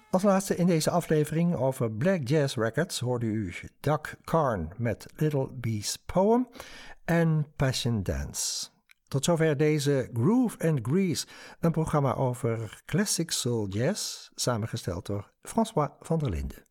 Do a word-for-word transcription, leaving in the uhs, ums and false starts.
Als laatste in deze aflevering over Black Jazz Records hoorde u Doug Karn met Little Bee's Poem en Passion Dance. Tot zover deze Groove and Grease, een programma over classic soul jazz, samengesteld door François van der Linden.